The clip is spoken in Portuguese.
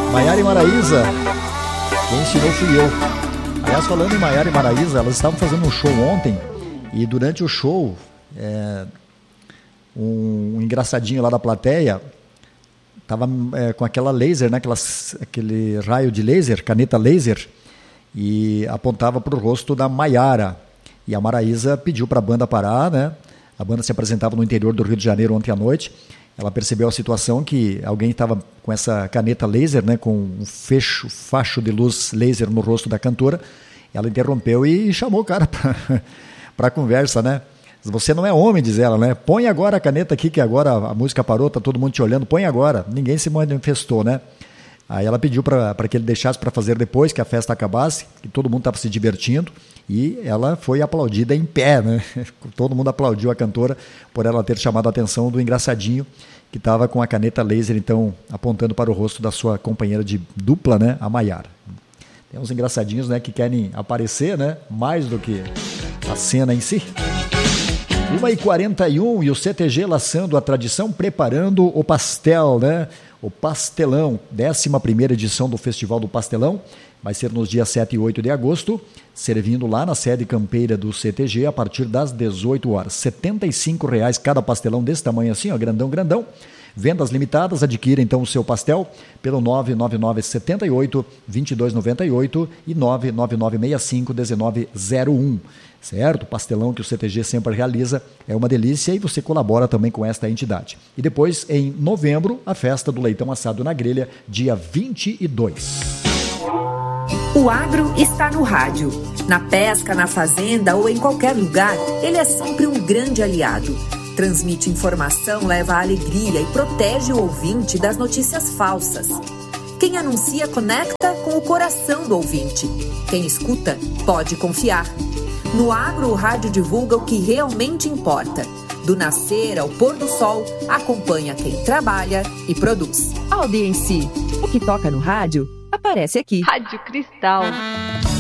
Maiara e Maraísa, quem ensinou fui eu. Aliás, falando em Maiara e Maraísa, elas estavam fazendo um show ontem e durante o show, um engraçadinho lá da plateia estava com aquela laser, né, aquele raio de laser, caneta laser, e apontava para o rosto da Maiara. E a Maraísa pediu para a banda parar, né? A banda se apresentava no interior do Rio de Janeiro ontem à noite. Ela percebeu a situação que alguém estava com essa caneta laser, né, com um facho de luz laser no rosto da cantora. Ela interrompeu e chamou o cara para conversa, né? Você não é homem, diz ela, né? Põe agora a caneta aqui, que agora a música parou, tá todo mundo te olhando, põe agora. Ninguém se manifestou, né? Aí ela pediu para que ele deixasse para fazer depois, que a festa acabasse, que todo mundo estava se divertindo, e ela foi aplaudida em pé, né? Todo mundo aplaudiu a cantora por ela ter chamado a atenção do engraçadinho, que estava com a caneta laser, então, apontando para o rosto da sua companheira de dupla, né? A Maiara. Tem uns engraçadinhos, né, que querem aparecer, né? Mais do que a cena em si. 1h41 e o CTG laçando a tradição, preparando o pastel, né? O Pastelão, 11ª edição do Festival do Pastelão, vai ser nos dias 7 e 8 de agosto, servindo lá na sede campeira do CTG a partir das 18 horas. R$ 75,00 cada pastelão desse tamanho assim, ó, grandão, grandão. Vendas limitadas, adquira então o seu pastel pelo 99978-2298 e 99965-1901. Certo? O pastelão que o CTG sempre realiza é uma delícia e você colabora também com esta entidade. E depois, em novembro, a festa do leitão assado na grelha, dia 22. O agro está no rádio. Na pesca, na fazenda ou em qualquer lugar, ele é sempre um grande aliado. Transmite informação, leva alegria e protege o ouvinte das notícias falsas. Quem anuncia conecta com o coração do ouvinte. Quem escuta pode confiar. No agro, o rádio divulga o que realmente importa. Do nascer ao pôr do sol, acompanha quem trabalha e produz. Audiência. O que toca no rádio, aparece aqui. Rádio Cristal.